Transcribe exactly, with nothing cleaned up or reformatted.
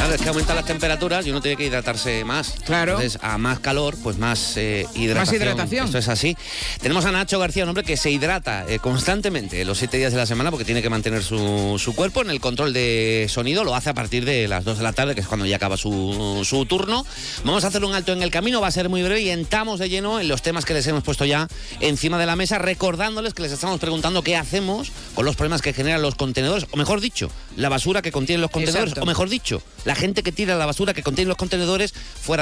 Claro, es que aumentan las temperaturas y uno tiene que hidratarse más. Claro. Entonces, a más calor, pues más eh, hidratación. Más hidratación. Esto es así. Tenemos a Nacho García, un hombre que se hidrata eh, constantemente los siete días de la semana porque tiene que mantener su, su cuerpo en el control de sonido. Lo hace a partir de las dos de la tarde, que es cuando ya acaba su, su turno. Vamos a hacer un alto en el camino, va a ser muy breve y entramos de lleno en los temas que les hemos puesto ya encima de la mesa, recordándoles que les estamos preguntando qué hacemos con los problemas que generan los contenedores, o mejor dicho, la basura que contienen los contenedores, Exacto. o mejor dicho, la gente que tira la basura que contienen los contenedores fuera